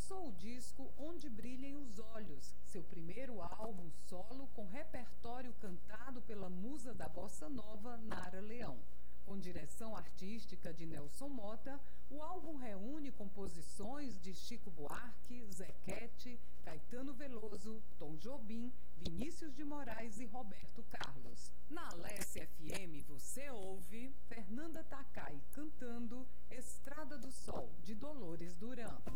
lançou o disco Onde Brilhem os Olhos, seu primeiro álbum solo com repertório cantado pela musa da bossa nova, Nara Leão. Com direção artística de Nelson Mota, o álbum reúne composições de Chico Buarque, Zequete, Caetano Veloso, Tom Jobim, Vinícius de Moraes e Roberto Carlos. Na Alessia FM você ouve Fernanda Takai cantando Estrada do Sol, de Dolores Duran.